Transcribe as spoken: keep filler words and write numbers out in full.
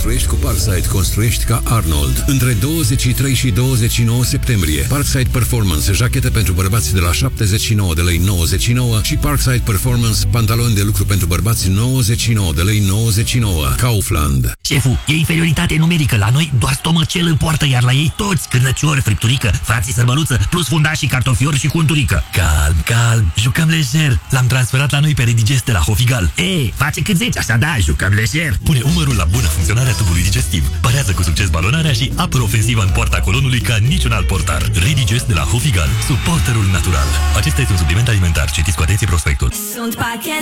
construiești cu Parkside, construiești ca Arnold. Între douăzeci și trei și douăzeci și nouă septembrie, Parkside Performance, jachete pentru bărbați de la șaptezeci și nouă de lei nouăzeci și nouă și Parkside Performance, pantaloni de lucru pentru bărbați nouăzeci și nouă de lei nouăzeci și nouă. Kaufland. Șeful, e inferioritate numerică. La noi doar stomacel în poartă, iar la ei toți cârnăciori, fripturică, frații sărbăluță, plus fundași și cartofiori și cunturică. Calm, calm, jucăm lejer. L-am transferat la noi pe Redigest de la Hofigal. E, face cât zici, așa da, jucăm lejer. Pune umărul la bună funcționare a tubului digestiv. Parează cu succes balonarea și apără ofensiva în poarta colonului ca niciun alt portar. Redigest de la Hofigal, suporterul natural. Acesta este un supliment alimentar. Citiți cu atenție prospectul. Sunt pachet